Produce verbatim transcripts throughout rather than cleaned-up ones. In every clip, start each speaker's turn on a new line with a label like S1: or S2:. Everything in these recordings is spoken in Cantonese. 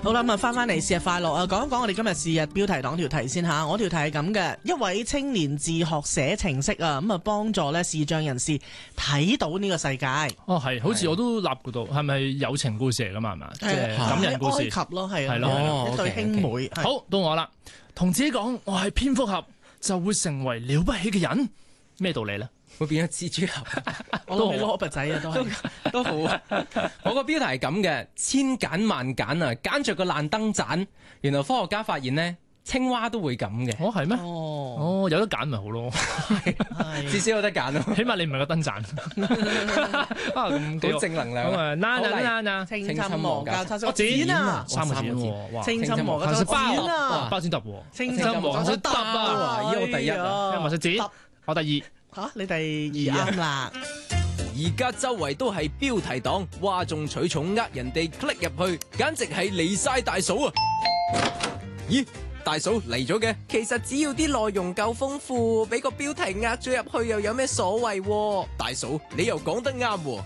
S1: 好啦，咁啊翻翻嚟是日快樂啊，講一講我哋今日是日標題黨條題先吓。我條題係咁嘅，一位青年自學寫程式啊，咁啊幫助咧視障人士睇到呢個世界。
S2: 哦，係，好似我都立過到，係咪友情故事嚟噶嘛？係嘛，即係感人故事。
S1: 埃及咯，係啊，
S2: 係咯，
S1: 一對兄妹。
S2: 好，到我啦，同自己講，我係蝙蝠俠，就會成為了不起嘅人，咩道理咧？
S3: 會變咗蜘蛛俠，
S1: 我都係羅拔仔啊，都係
S3: 都好啊！我個標題係咁嘅，千揀萬揀啊，揀着個爛燈盞。原來科學家發現呢，青蛙都會咁嘅。
S2: 哦，係咩？
S1: 哦，
S2: 哦，有得揀咪好咯，
S3: 至少有得揀咯。
S2: 起碼你唔係個燈盞啊，咁
S3: 好正能量
S2: 啊！嗱嗱嗱嗱，
S1: 青春魔教叉燒
S2: 剪
S1: 啊，
S2: 三個字喎，哇！
S1: 青春魔教叉燒啊，
S2: 包剪揼喎，
S1: 青春魔教叉揼啊，
S3: 咦，我第一啊，
S2: 因為我剪，我第二。
S1: 吓，你第二啱啦！
S4: 而家周圍都係標題黨，嘩眾取寵，呃人哋 click 入去，簡直係離晒大嫂啊！咦，大嫂嚟咗嘅？
S5: 其實只要啲內容夠豐富，俾個標題呃咗入去又有咩所謂？
S4: 大嫂，你又講得啱喎！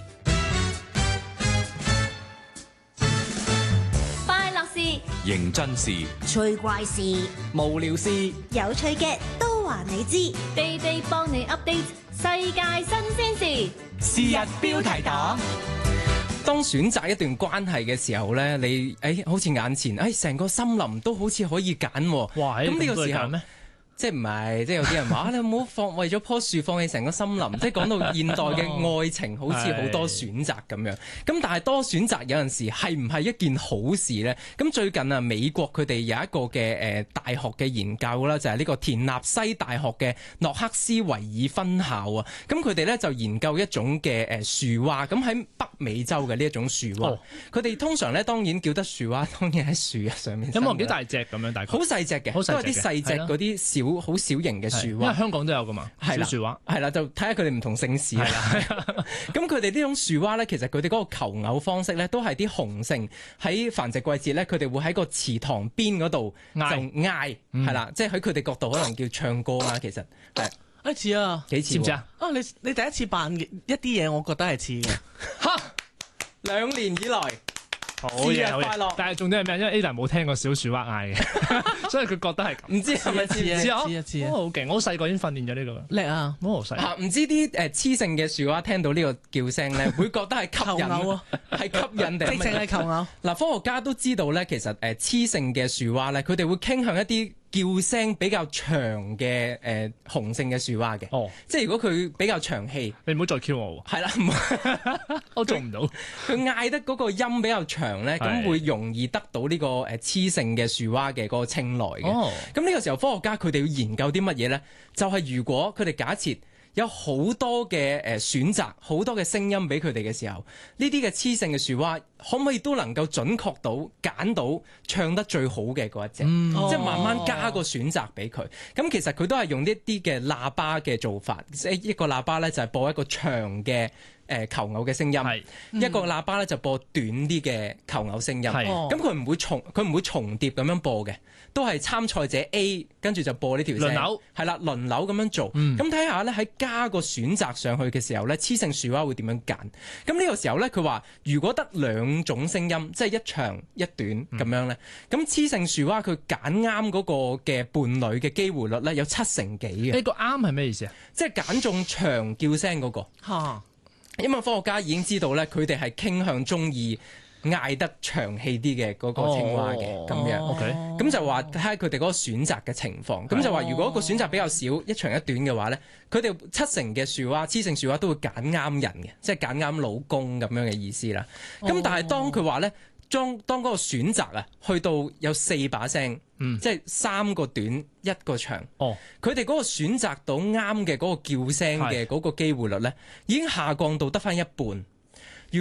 S6: 快樂事、
S7: 認真事、
S6: 趣怪事、
S3: 無聊事、
S6: 有趣嘅都話你知，地地幫你 update 世界新鮮事。
S3: 是日標題黨。當選擇一段關係嘅時候咧，你誒、哎、好似眼前誒成個森林都好似可以揀喎。
S2: 哇！
S3: 咁呢個時候
S2: 咩？
S3: 即係唔係？即係有啲人話你唔好放為咗棵樹放棄成個森林。即係講到現代嘅愛情，好似好多選擇咁樣。咁但係多選擇有陣時係唔係一件好事咧？咁最近啊，美國佢哋有一個嘅誒、呃、大學嘅研究啦，就係、是、呢個田納西大學嘅諾克斯維爾分校啊。咁佢哋咧就研究一種嘅誒樹蛙，咁喺北美洲嘅呢一種樹蛙。佢哋、哦、通常咧當然叫得樹蛙，當然喺樹上面。
S2: 有冇幾大隻咁樣？大概好
S3: 細隻嘅，
S2: 好細隻
S3: 啲細隻嗰啲小。好小型嘅樹蛙，
S2: 因為香港都有噶嘛，小樹蛙
S3: 係啦，就睇下佢哋唔同姓氏啦。咁佢哋呢種樹蛙咧，其實佢哋嗰個求偶方式咧，都係啲雄性喺繁殖季節咧，佢哋會喺個池塘邊嗰度就嗌，係啦，即係喺佢哋角度可能叫唱歌啦。其實係
S1: 一次啊，
S3: 幾次
S2: 知唔知啊？
S1: 啊，你你第一次扮一啲嘢，我覺得係似嘅。
S3: 嚇，兩年以來。
S2: 好嘢，好嘢！但係重點係咩？因為 Ada 冇聽過小樹蛙嗌嘅，所以佢覺得係咁。
S3: 唔知係咪似
S1: 似啊？似啊似啊！
S2: 好勁！我好細個已經訓練咗呢個
S1: 叻啊！
S2: 我好細。
S3: 嚇，唔知啲誒雌性嘅樹蛙聽到呢個叫聲咧，會覺得係吸引啊，係吸引定係
S1: 直情係求偶？
S3: 嗱，科學家都知道咧，其實誒雌性嘅樹蛙咧，佢哋會傾向一啲叫聲比較長嘅誒雄性嘅樹蛙嘅。哦，即係如果佢比較長氣，
S2: 你唔好再 Q 我喎。
S3: 係啦，我做唔到。佢嗌得嗰個音比較長咧，咁會容易得到呢個誒雌性嘅樹蛙嘅嗰個青睞嘅。哦，咁呢個時候科學家佢哋要研究啲乜嘢咧？就係、是、如果佢哋假設有好多嘅誒選擇，好多嘅聲音俾佢哋嘅時候，呢啲嘅雌性嘅樹蛙可唔可以都能夠準確到揀到唱得最好嘅嗰一隻？嗯、即係慢慢加個選擇俾佢。咁其實佢都係用一啲嘅喇叭嘅做法，即係一個喇叭咧就係播一個長嘅誒求偶嘅聲音，是一個喇叭咧就播短啲嘅求偶聲音。咁佢唔會重，佢唔會重疊咁樣播嘅，都係參賽者 A 跟住就播呢條聲。輪流係啦，輪流咁樣做。咁睇下咧喺加個選擇上去嘅時候咧，雌性樹蛙會點樣揀？咁呢個時候咧，佢話如果得兩種聲音，即係一長一短咁樣咧，咁雌性樹蛙佢揀啱嗰個嘅伴侶嘅機會率咧有七成幾嘅。
S2: 呢個啱係咩意思啊？
S3: 即係揀中長叫聲嗰個。嚇！因為科學家已經知道咧，佢哋係傾向中意嗌得長氣啲嘅嗰個青蛙嘅咁、哦、樣。OK，咁就話睇下佢哋嗰個選擇嘅情況。咁、哦、就話如果個選擇比較少，一長一短嘅話咧，佢哋七成嘅樹蛙、雌性樹蛙都會揀啱人嘅，即係揀啱老公咁樣嘅意思啦。咁、哦、但係當佢話咧，當當嗰個選擇啊，去到有四把聲，嗯、即係三個短一個長。哦，佢哋嗰個選擇到啱嘅嗰個叫聲嘅嗰個機會率咧，已經下降到得返一半。